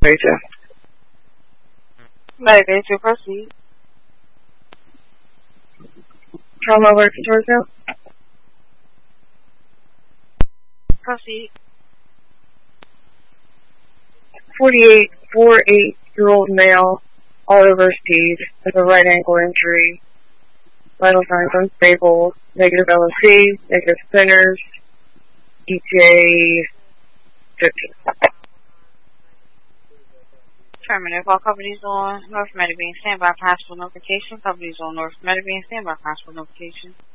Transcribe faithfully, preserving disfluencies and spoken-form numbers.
Right there. Ready to proceed. Trauma alert to Georgia. Proceed. forty-eight, four-eight-year-old male, all overseas, with a right ankle injury. Vital signs unstable, negative L S C, negative spinners, E T A fifty. Affirmative. All companies on North Meadowbank standby for hospital notification. Companies on North Meadowbank standby for hospital notification.